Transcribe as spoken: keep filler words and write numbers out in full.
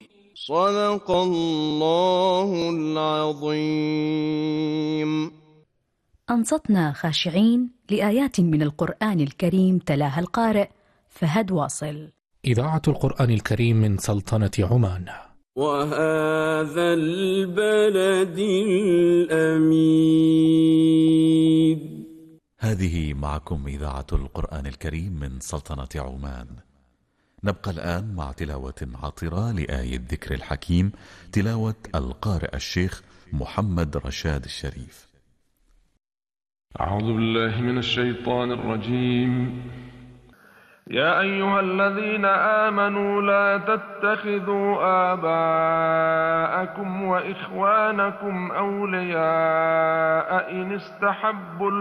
صدق الله العظيم. أنصتنا خاشعين لآيات من القرآن الكريم تلاها القارئ فهد واصل. إذاعة القرآن الكريم من سلطنة عمان. وهذا البلد الأمين. هذه معكم إذاعة القرآن الكريم من سلطنة عمان. نبقى الآن مع تلاوة عطرة لآية الذكر الحكيم، تلاوة القارئ الشيخ محمد رشاد الشريف. أعوذ بالله من الشيطان الرجيم. يا أيها الذين آمنوا لا تتخذوا آباءكم وإخوانكم أولياء إن استحبوا